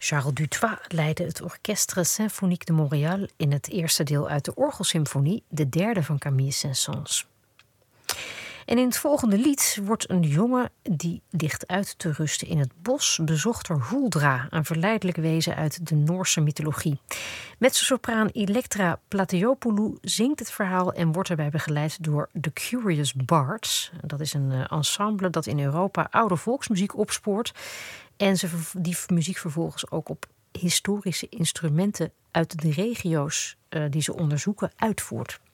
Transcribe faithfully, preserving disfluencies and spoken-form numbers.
Charles Dutoit leidde het Orchestre Symphonique de Montréal in het eerste deel uit de orgelsymfonie, de derde van Camille Saint-Saëns. En in het volgende lied wordt een jongen die ligt uit te rusten in het bos bezocht door Huldra, een verleidelijk wezen uit de Noorse mythologie. Mezzosopraan Electra Plateopoulou zingt het verhaal en wordt erbij begeleid door The Curious Bards. Dat is een ensemble dat in Europa oude volksmuziek opspoort en ze die muziek vervolgens ook op historische instrumenten uit de regio's uh, die ze onderzoeken uitvoert.